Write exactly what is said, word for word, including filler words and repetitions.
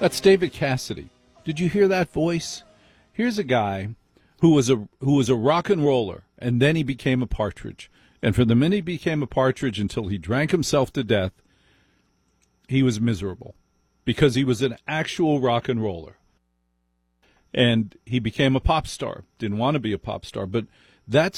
That's David Cassidy. Did you hear that voice? Here's a guy who was a who was a rock and roller, and then he became a partridge. And from the minute he became a partridge until he drank himself to death, he was miserable because he was an actual rock and roller. And he became a pop star. Didn't want to be a pop star, but that's